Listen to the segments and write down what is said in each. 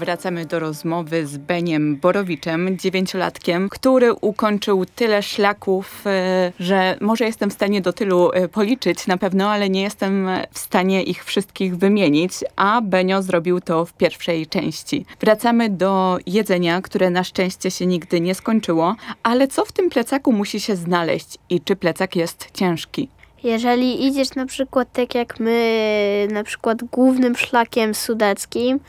wracamy do rozmowy z Beniem Borowiczem, 9-latkiem, który ukończył tyle szlaków, że może jestem w stanie do tylu policzyć na pewno, ale nie jestem w stanie ich wszystkich wymienić, a Benio zrobił to w pierwszej części. Wracamy do jedzenia, które na szczęście się nigdy nie skończyło, ale co w tym plecaku musi się znaleźć i czy plecak jest ciężki? Jeżeli idziesz na przykład tak jak my, na przykład głównym szlakiem sudeckim,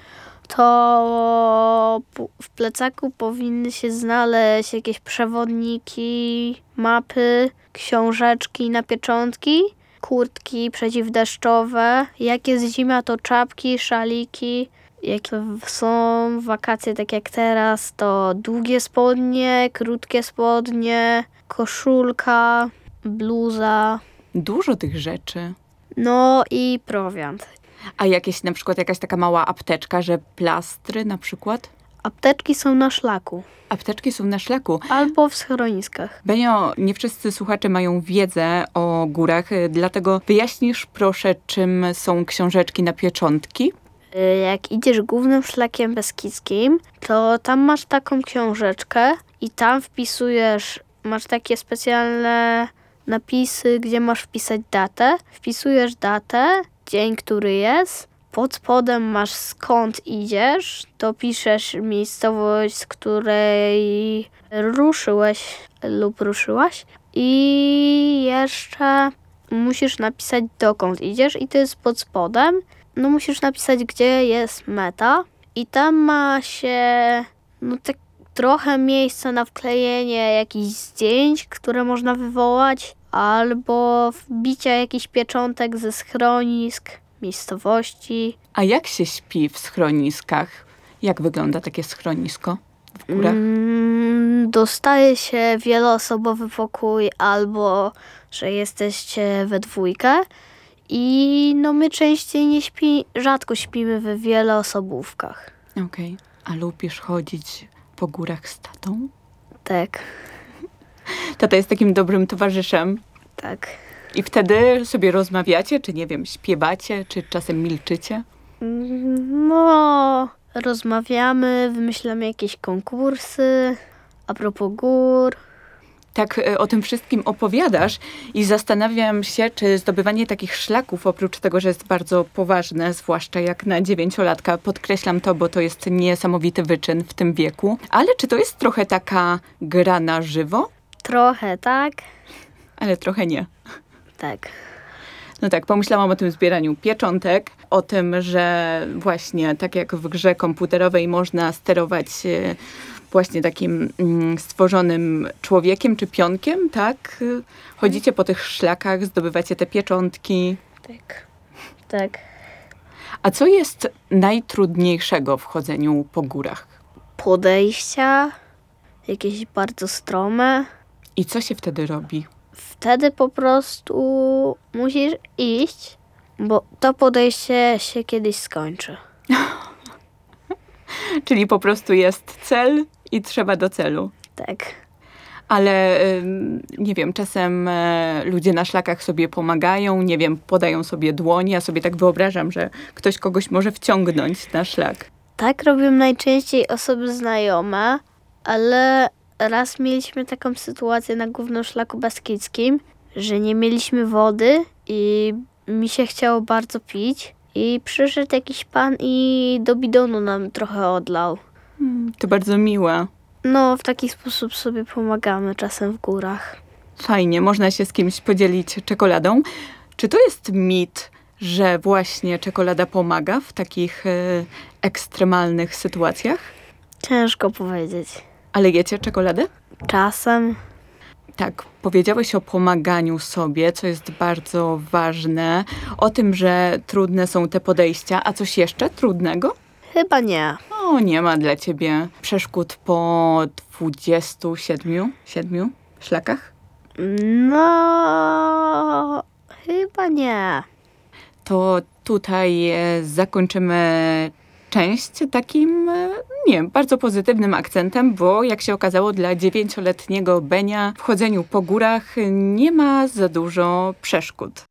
to w plecaku powinny się znaleźć jakieś przewodniki, mapy, książeczki na pieczątki, kurtki przeciwdeszczowe. Jak jest zima, to czapki, szaliki. Jak są wakacje tak jak teraz, to długie spodnie, krótkie spodnie, koszulka, bluza. Dużo tych rzeczy. No i prowiant. A jakieś, na przykład jakaś taka mała apteczka, że plastry na przykład? Apteczki są na szlaku. Apteczki są na szlaku. Albo w schroniskach. Benio, nie wszyscy słuchacze mają wiedzę o górach, dlatego wyjaśnisz proszę, czym są książeczki na pieczątki? Jak idziesz głównym szlakiem beskidzkim, to tam masz taką książeczkę i tam wpisujesz, masz takie specjalne napisy, gdzie masz wpisać datę. Wpisujesz datę, dzień, który jest. Pod spodem masz skąd idziesz. To piszesz miejscowość, z której ruszyłeś lub ruszyłaś. I jeszcze musisz napisać dokąd idziesz i to jest pod spodem. No musisz napisać, gdzie jest meta. I tam ma się tak trochę miejsca na wklejenie jakichś zdjęć, które można wywołać, albo wbicia jakichś pieczątek ze schronisk, miejscowości. A jak się śpi w schroniskach? Jak wygląda takie schronisko w górach? Dostaje się wieloosobowy pokój, albo że jesteście we dwójkę. I my częściej rzadko śpimy w wieloosobówkach. Okej. A lubisz chodzić po górach z tatą? Tak. Tata jest takim dobrym towarzyszem. Tak. I wtedy sobie rozmawiacie, czy nie wiem, śpiewacie, czy czasem milczycie? Rozmawiamy, wymyślamy jakieś konkursy a propos gór. Tak o tym wszystkim opowiadasz i zastanawiam się, czy zdobywanie takich szlaków, oprócz tego, że jest bardzo poważne, zwłaszcza jak na 9-latka, podkreślam to, bo to jest niesamowity wyczyn w tym wieku, ale czy to jest trochę taka gra na żywo? Trochę tak. Ale trochę nie. Tak. No tak, pomyślałam o tym zbieraniu pieczątek, o tym, że właśnie tak jak w grze komputerowej można sterować właśnie takim stworzonym człowiekiem czy pionkiem, tak? Chodzicie po tych szlakach, zdobywacie te pieczątki. Tak. A co jest najtrudniejszego w chodzeniu po górach? Podejścia, jakieś bardzo strome. I co się wtedy robi? Wtedy po prostu musisz iść, bo to podejście się kiedyś skończy. Czyli po prostu jest cel i trzeba do celu. Tak. Ale nie wiem, czasem ludzie na szlakach sobie pomagają, nie wiem, podają sobie dłoń. Ja sobie tak wyobrażam, że ktoś kogoś może wciągnąć na szlak. Tak robią najczęściej osoby znajome, ale raz mieliśmy taką sytuację na głównym szlaku beskidzkim, że nie mieliśmy wody i mi się chciało bardzo pić. I przyszedł jakiś pan i do bidonu nam trochę odlał. To bardzo miłe. W taki sposób sobie pomagamy czasem w górach. Fajnie, można się z kimś podzielić czekoladą. Czy to jest mit, że właśnie czekolada pomaga w takich ekstremalnych sytuacjach? Ciężko powiedzieć. Ale jecie czekoladę? Czasem. Tak, powiedziałeś o pomaganiu sobie, co jest bardzo ważne. O tym, że trudne są te podejścia. A coś jeszcze trudnego? Chyba nie. Nie ma dla ciebie przeszkód po 27 szlakach? Chyba nie. To tutaj zakończymy część takim, nie wiem, bardzo pozytywnym akcentem, bo jak się okazało dla 9-letniego Benia w chodzeniu po górach nie ma za dużo przeszkód.